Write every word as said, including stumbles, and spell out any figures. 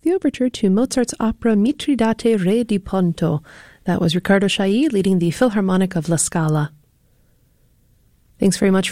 the overture to Mozart's opera Mitridate Re di Ponto. That was Riccardo Chailly leading the Philharmonic of La Scala. Thanks very much